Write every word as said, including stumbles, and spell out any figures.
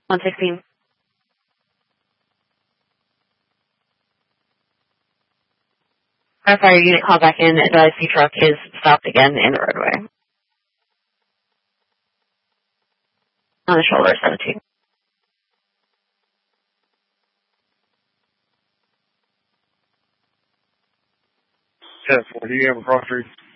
one sixteen. Our fire unit call back in. Advise the truck is stopped again in the roadway. On the shoulder, seventeen. ten four, do you have a cross street?